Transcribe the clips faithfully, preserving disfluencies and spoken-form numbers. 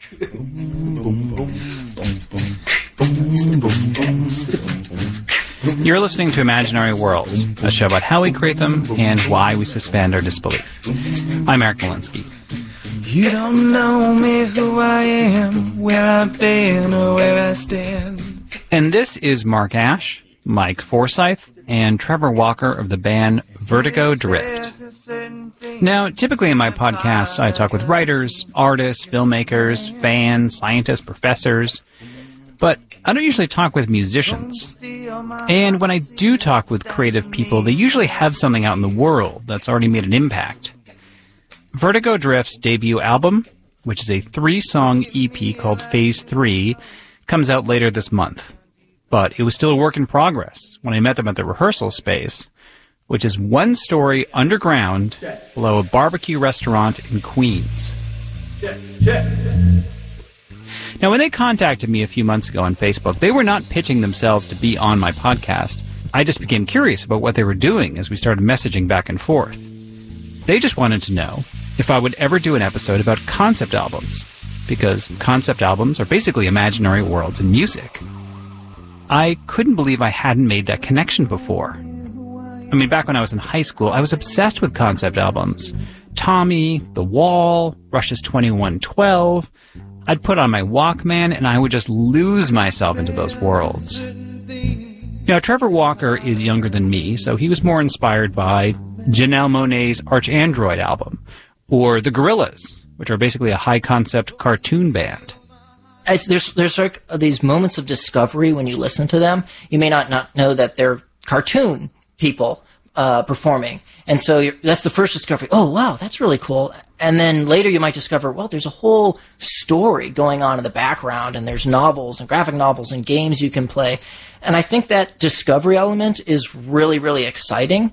You're listening to Imaginary Worlds, a show about how we create them and why we suspend our disbelief. I'm Eric Molinsky. You don't know me, who I am, where I've been, or where I stand. And this is Mark Ash, Mike Forsyth, and Trevor Walker of the band Vertigo Drift. Now, typically in my podcast, I talk with writers, artists, filmmakers, fans, scientists, professors, but I don't usually talk with musicians. And when I do talk with creative people, they usually have something out in the world that's already made an impact. Vertigo Drift's debut album, which is a three-song E P called Phase three, comes out later this month. But it was still a work in progress when I met them at the rehearsal space, which is one story underground below a barbecue restaurant in Queens. Check, check. Now, when they contacted me a few months ago on Facebook, they were not pitching themselves to be on my podcast. I just became curious about what they were doing as we started messaging back and forth. They just wanted to know if I would ever do an episode about concept albums, because concept albums are basically imaginary worlds in music. I couldn't believe I hadn't made that connection before. I mean, back when I was in high school, I was obsessed with concept albums. Tommy, The Wall, Rush's twenty-one twelve. I'd put on my Walkman and I would just lose myself into those worlds. Now, Trevor Walker is younger than me, so he was more inspired by Janelle Monáe's Archandroid album, or The Gorillaz, which are basically a high-concept cartoon band. As there's there's like these moments of discovery when you listen to them. You may not, not know that they're cartoon people uh, performing. And so you're, that's the first discovery. Oh, wow, that's really cool. And then later you might discover, well, there's a whole story going on in the background, and there's novels and graphic novels and games you can play. And I think that discovery element is really, really exciting.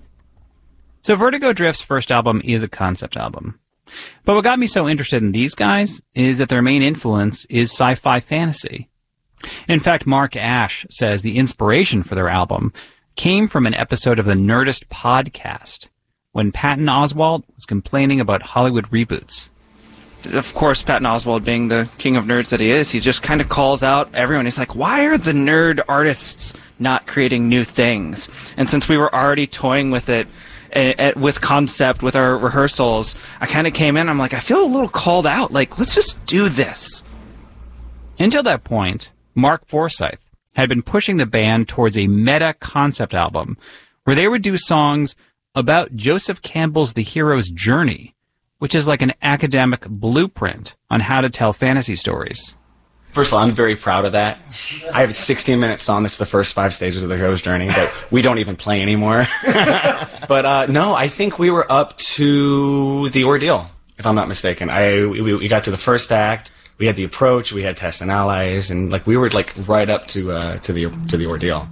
So Vertigo Drift's first album is a concept album. But what got me so interested in these guys is that their main influence is sci-fi fantasy. In fact, Mark Ash says the inspiration for their album came from an episode of the Nerdist podcast when Patton Oswalt was complaining about Hollywood reboots. Of course, Patton Oswalt, being the king of nerds that he is, he just kind of calls out everyone. He's like, why are the nerd artists not creating new things? And since we were already toying with it, At, with concept, with our rehearsals, I kind of came in, I'm like, I feel a little called out. Like, let's just do this. Until that point, Mark Forsyth had been pushing the band towards a meta concept album where they would do songs about Joseph Campbell's The Hero's Journey, which is like an academic blueprint on how to tell fantasy stories. First of all, I'm very proud of that. I have a sixteen-minute song that's the first five stages of the hero's journey that we don't even play anymore. But uh, no, I think we were up to The Ordeal, if I'm not mistaken. I we, we got to the first act. We had The Approach. We had Tests and Allies, and like we were like right up to uh, to the to the Ordeal.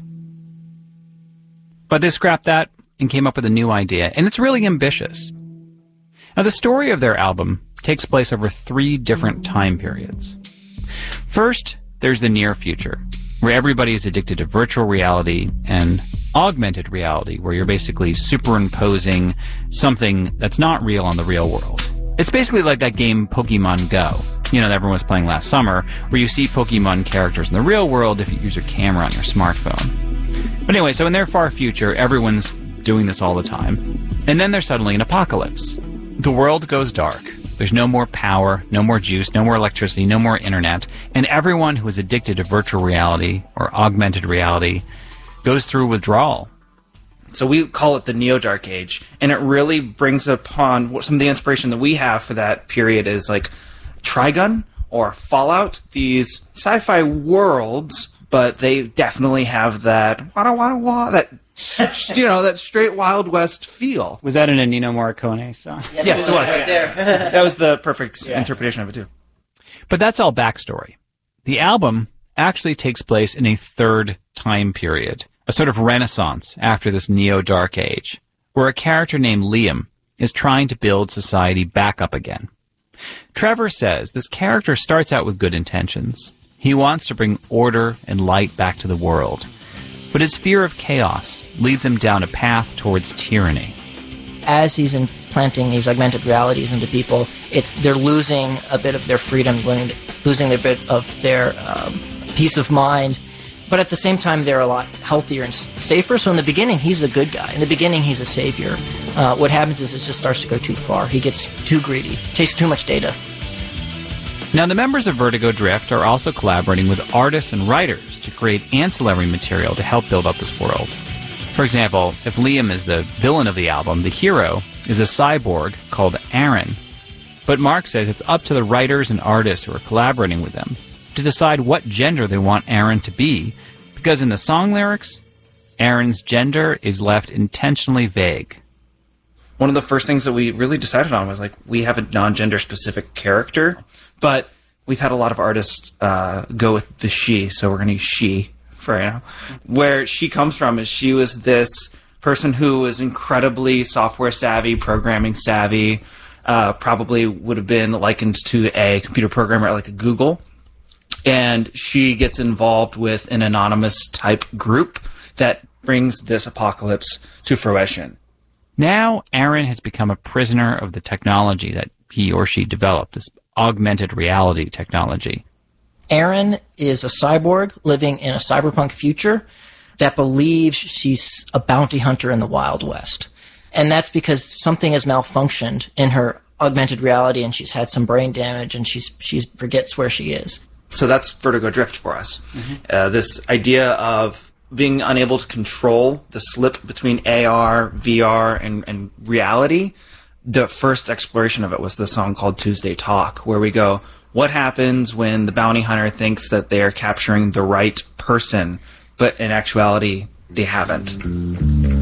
But they scrapped that and came up with a new idea, and it's really ambitious. Now, the story of their album takes place over three different time periods. First, there's the near future, where everybody is addicted to virtual reality and augmented reality, where you're basically superimposing something that's not real on the real world. It's basically like that game Pokemon Go, you know, that everyone was playing last summer, where you see Pokemon characters in the real world if you use your camera on your smartphone. But anyway, so in their far future, everyone's doing this all the time. And then there's suddenly an apocalypse. The world goes dark. There's no more power, no more juice, no more electricity, no more internet, and everyone who is addicted to virtual reality or augmented reality goes through withdrawal. So we call it the Neo-Dark Age, and it really brings upon what some of the inspiration that we have for that period is like Trigun or Fallout, these sci-fi worlds, but they definitely have that wah wah wah that you know, that straight Wild West feel. Was that in a Nino Morricone song? Yes, yes, it was. Right there. That was the perfect yeah. interpretation of it, too. But that's all backstory. The album actually takes place in a third time period, a sort of renaissance after this Neo-Dark Age, where a character named Liam is trying to build society back up again. Trevor says this character starts out with good intentions. He wants to bring order and light back to the world. But his fear of chaos leads him down a path towards tyranny. As he's implanting these augmented realities into people, it's they're losing a bit of their freedom when losing a bit of their um, peace of mind. But at the same time, they're a lot healthier and s- safer. So in the beginning, he's a good guy. In the beginning, he's a savior. Uh, what happens is it just starts to go too far. He gets too greedy, takes too much data. Now, the members of Vertigo Drift are also collaborating with artists and writers to create ancillary material to help build up this world. For example, if Liam is the villain of the album, the hero is a cyborg called Aaron. But Mark says it's up to the writers and artists who are collaborating with them to decide what gender they want Aaron to be, because in the song lyrics, Aaron's gender is left intentionally vague. One of the first things that we really decided on was, like, we have a non-gender specific character, but we've had a lot of artists uh, go with the she, so we're going to use she for right now. Where she comes from is she was this person who was incredibly software savvy, programming savvy, uh, probably would have been likened to a computer programmer at like a Google. And she gets involved with an anonymous type group that brings this apocalypse to fruition. Now, Aaron has become a prisoner of the technology that he or she developed, this augmented reality technology. Aaron is a cyborg living in a cyberpunk future that believes she's a bounty hunter in the Wild West. And that's because something has malfunctioned in her augmented reality and she's had some brain damage and she's she's forgets where she is. So that's Vertigo Drift for us. Mm-hmm. Uh, this idea of being unable to control the slip between A R, V R, and, and reality. The first exploration of it was the song called Tuesday Talk, where we go, what happens when the bounty hunter thinks that they are capturing the right person, but in actuality, they haven't?